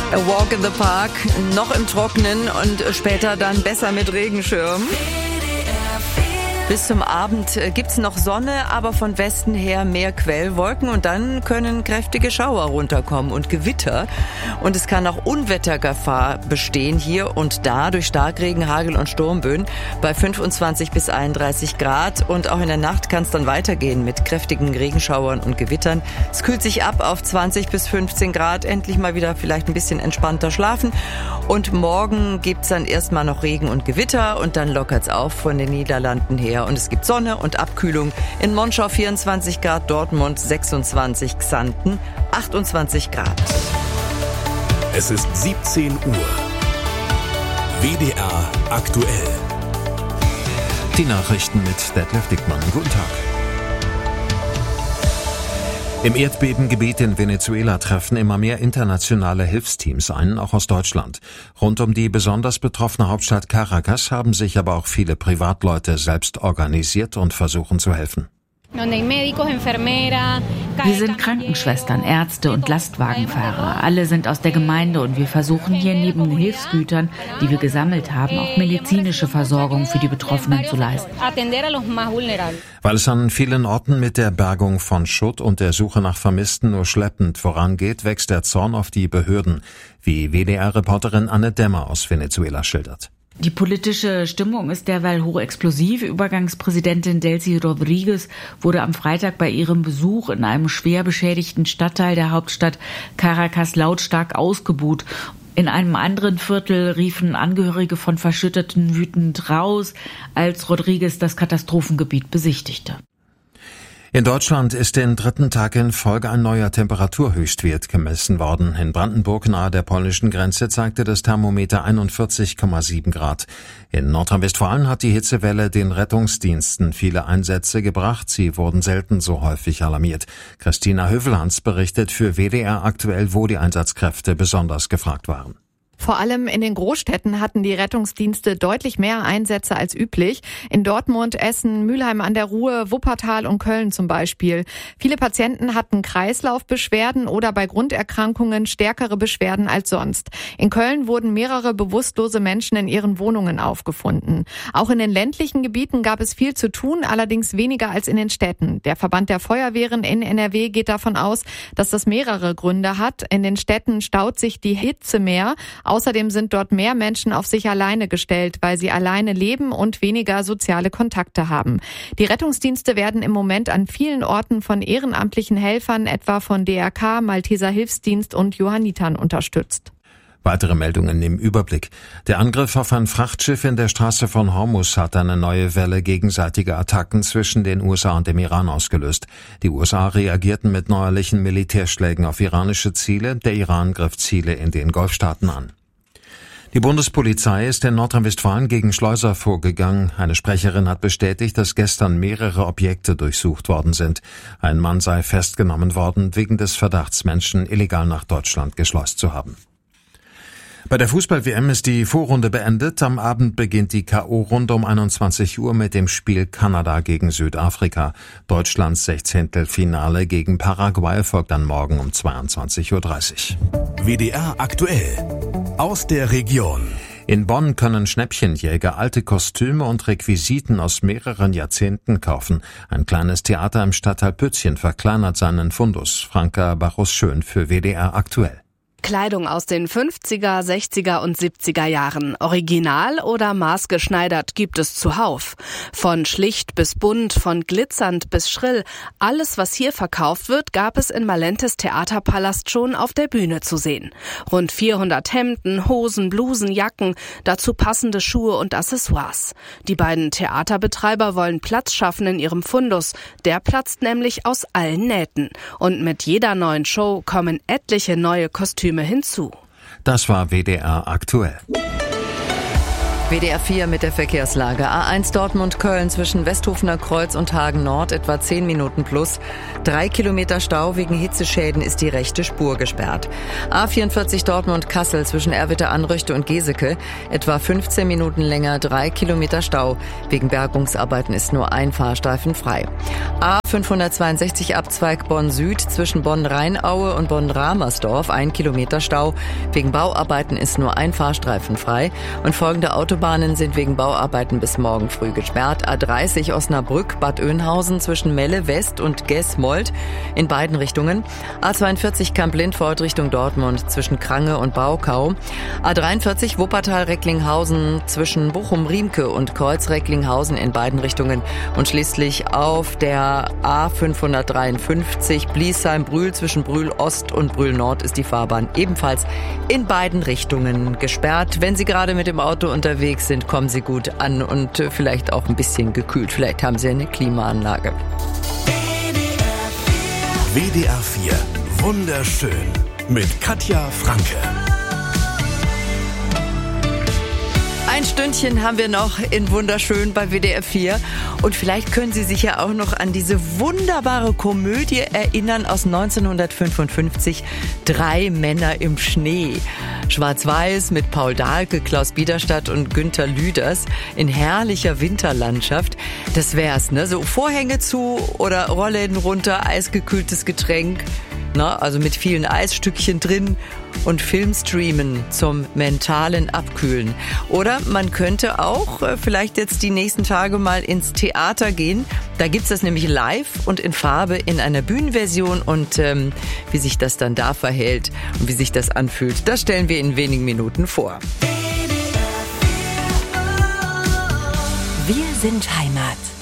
A Walk in the Park, noch im Trockenen und später dann besser mit Regenschirm. Bis zum Abend gibt's noch Sonne, aber von Westen her mehr Quellwolken und dann können kräftige Schauer runterkommen und Gewitter. Und es kann auch Unwettergefahr bestehen hier und da durch Starkregen, Hagel und Sturmböen bei 25 bis 31 Grad. Und auch in der Nacht kann es dann weitergehen mit kräftigen Regenschauern und Gewittern. Es kühlt sich ab auf 20 bis 15 Grad. Endlich mal wieder vielleicht ein bisschen entspannter schlafen. Und morgen gibt's dann erstmal noch Regen und Gewitter und dann lockert's auf von den Niederlanden her. Und es gibt Sonne und Abkühlung. In Monschau 24 Grad, Dortmund 26, Xanten 28 Grad. Es ist 17 Uhr. WDR aktuell. Die Nachrichten mit Detlef Dickmann. Guten Tag. Im Erdbebengebiet in Venezuela treffen immer mehr internationale Hilfsteams ein, auch aus Deutschland. Rund um die besonders betroffene Hauptstadt Caracas haben sich aber auch viele Privatleute selbst organisiert und versuchen zu helfen. Wir sind Krankenschwestern, Ärzte und Lastwagenfahrer. Alle sind aus der Gemeinde und wir versuchen hier neben den Hilfsgütern, die wir gesammelt haben, auch medizinische Versorgung für die Betroffenen zu leisten. Weil es an vielen Orten mit der Bergung von Schutt und der Suche nach Vermissten nur schleppend vorangeht, wächst der Zorn auf die Behörden, wie WDR-Reporterin Anne Dämmer aus Venezuela schildert. Die politische Stimmung ist derweil hochexplosiv. Übergangspräsidentin Delcy Rodriguez wurde am Freitag bei ihrem Besuch in einem schwer beschädigten Stadtteil der Hauptstadt Caracas lautstark ausgebuht. In einem anderen Viertel riefen Angehörige von Verschütteten wütend raus, als Rodriguez das Katastrophengebiet besichtigte. In Deutschland ist den dritten Tag in Folge ein neuer Temperaturhöchstwert gemessen worden. In Brandenburg nahe der polnischen Grenze zeigte das Thermometer 41,7 Grad. In Nordrhein-Westfalen hat die Hitzewelle den Rettungsdiensten viele Einsätze gebracht. Sie wurden selten so häufig alarmiert. Christina Hövelhans berichtet für WDR aktuell, wo die Einsatzkräfte besonders gefragt waren. Vor allem in den Großstädten hatten die Rettungsdienste deutlich mehr Einsätze als üblich. In Dortmund, Essen, Mülheim an der Ruhr, Wuppertal und Köln zum Beispiel. Viele Patienten hatten Kreislaufbeschwerden oder bei Grunderkrankungen stärkere Beschwerden als sonst. In Köln wurden mehrere bewusstlose Menschen in ihren Wohnungen aufgefunden. Auch in den ländlichen Gebieten gab es viel zu tun, allerdings weniger als in den Städten. Der Verband der Feuerwehren in NRW geht davon aus, dass das mehrere Gründe hat. In den Städten staut sich die Hitze mehr. Außerdem sind dort mehr Menschen auf sich alleine gestellt, weil sie alleine leben und weniger soziale Kontakte haben. Die Rettungsdienste werden im Moment an vielen Orten von ehrenamtlichen Helfern, etwa von DRK, Malteser Hilfsdienst und Johannitern unterstützt. Weitere Meldungen im Überblick. Der Angriff auf ein Frachtschiff in der Straße von Hormuz hat eine neue Welle gegenseitiger Attacken zwischen den USA und dem Iran ausgelöst. Die USA reagierten mit neuerlichen Militärschlägen auf iranische Ziele. Der Iran griff Ziele in den Golfstaaten an. Die Bundespolizei ist in Nordrhein-Westfalen gegen Schleuser vorgegangen. Eine Sprecherin hat bestätigt, dass gestern mehrere Objekte durchsucht worden sind. Ein Mann sei festgenommen worden, wegen des Verdachts, Menschen illegal nach Deutschland geschleust zu haben. Bei der Fußball-WM ist die Vorrunde beendet. Am Abend beginnt die K.O.-Runde um 21 Uhr mit dem Spiel Kanada gegen Südafrika. Deutschlands 16. Finale gegen Paraguay folgt dann morgen um 22:30 Uhr. WDR aktuell. Aus der Region. In Bonn können Schnäppchenjäger alte Kostüme und Requisiten aus mehreren Jahrzehnten kaufen. Ein kleines Theater im Stadtteil Pützchen verkleinert seinen Fundus. Franka Bachus-Schön für WDR aktuell. Kleidung aus den 50er, 60er und 70er Jahren. Original oder maßgeschneidert gibt es zuhauf. Von schlicht bis bunt, von glitzernd bis schrill. Alles, was hier verkauft wird, gab es in Malentes Theaterpalast schon auf der Bühne zu sehen. Rund 400 Hemden, Hosen, Blusen, Jacken, dazu passende Schuhe und Accessoires. Die beiden Theaterbetreiber wollen Platz schaffen in ihrem Fundus. Der platzt nämlich aus allen Nähten. Und mit jeder neuen Show kommen etliche neue Kostüme hinzu. Das war WDR aktuell. WDR 4 mit der Verkehrslage. A1 Dortmund-Köln zwischen Westhofener Kreuz und Hagen Nord etwa 10 Minuten plus. 3 Kilometer Stau wegen Hitzeschäden ist die rechte Spur gesperrt. A44 Dortmund-Kassel zwischen Erwitte-Anrüchte und Geseke etwa 15 Minuten länger, 3 Kilometer Stau. Wegen Bergungsarbeiten ist nur ein Fahrstreifen frei. A562 Abzweig Bonn Süd zwischen Bonn-Rheinaue und Bonn-Ramersdorf 1 Kilometer Stau. Wegen Bauarbeiten ist nur ein Fahrstreifen frei. Und folgende Autobahnen sind wegen Bauarbeiten bis morgen früh gesperrt. A30 Osnabrück Bad Oeynhausen zwischen Melle West und Gesmold in beiden Richtungen. A42 Kamp-Lindfort Richtung Dortmund zwischen Krange und Baukau. A43 Wuppertal-Recklinghausen zwischen Bochum-Riemke und Kreuz-Recklinghausen in beiden Richtungen. Und schließlich auf der A553 Bliesheim-Brühl zwischen Brühl-Ost und Brühl-Nord ist die Fahrbahn ebenfalls in beiden Richtungen gesperrt. Wenn Sie gerade mit dem Auto unterwegs sind, kommen Sie gut an und vielleicht auch ein bisschen gekühlt. Vielleicht haben Sie eine Klimaanlage. WDR 4. Wunderschön. Mit Katja Franke. Ein Stündchen haben wir noch in Wunderschön bei WDR 4 und vielleicht können Sie sich ja auch noch an diese wunderbare Komödie erinnern aus 1955, 3 Männer im Schnee. Schwarz-Weiß mit Paul Dahlke, Klaus Biederstadt und Günther Lüders in herrlicher Winterlandschaft. Das wär's, ne? So Vorhänge zu oder Rollläden runter, eisgekühltes Getränk. Also mit vielen Eisstückchen drin und Film streamen zum mentalen Abkühlen. Oder man könnte auch vielleicht jetzt die nächsten Tage mal ins Theater gehen. Da gibt's das nämlich live und in Farbe in einer Bühnenversion und wie sich das dann da verhält und wie sich das anfühlt, das stellen wir in wenigen Minuten vor. Wir sind Heimat.